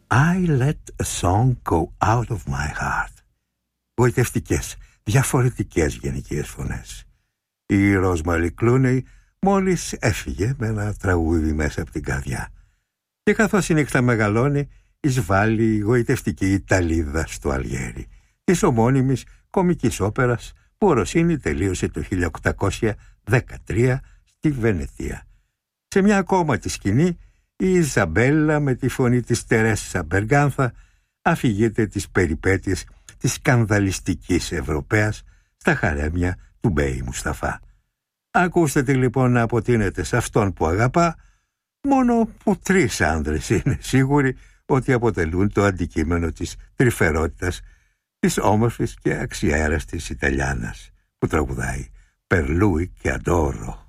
I let a song go out of my heart. Γοητευτικές, διαφορετικές γενικές φωνές. Η Ρόσμαρι Κλούνεϊ μόλις έφυγε με ένα τραγούδι μέσα από την καρδιά. Και καθώς η νύχτα μεγαλώνει, εισβάλλει η γοητευτική Ιταλίδα στο Αλιέρι, της ομώνυμης κομικής όπερας που ο Ροσίνι τελείωσε το 1813 στη Βενετία. Σε μια ακόμα τη σκηνή, η Ιζαμπέλα με τη φωνή της Τερέσα Μπεργάνθα αφηγείται τις περιπέτειες της σκανδαλιστικής Ευρωπαίας στα χαρέμια του Μπέι Μουσταφά. Ακούστε τη λοιπόν να αποτείνεται σε αυτόν που αγαπά, μόνο που 3 άνδρες είναι σίγουροι ότι αποτελούν το αντικείμενο της τρυφερότητας της όμορφης και αξιέραστης Ιταλιάνας που τραγουδάει «Per lui che adoro».